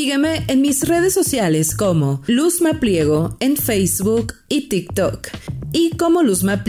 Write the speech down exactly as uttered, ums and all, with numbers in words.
Sígueme en mis redes sociales como Luzma Pliego en Facebook y TikTok y como Luzma Pliego